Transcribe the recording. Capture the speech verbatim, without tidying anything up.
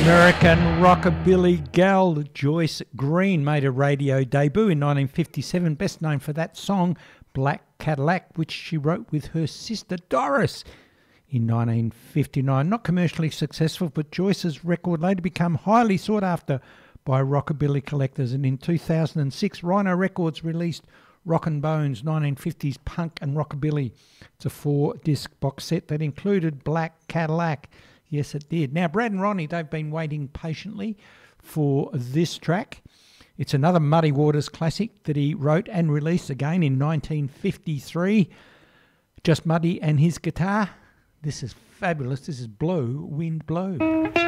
American rockabilly gal Joyce Green made a radio debut in nineteen fifty-seven, best known for that song Black Cadillac, which she wrote with her sister Doris in nineteen fifty-nine. Not commercially successful, but Joyce's record later became highly sought after by rockabilly collectors, and in two thousand six Rhino Records released Rockin' Bones, nineteen fifties punk and rockabilly. It's a four-disc box set that included Black Cadillac. Yes, it did. Now, Brad and Ronnie, they've been waiting patiently for this track. It's another Muddy Waters classic that he wrote and released again in nineteen fifty-three. Just Muddy and his guitar. This is fabulous. This is Blow, Wind Blow.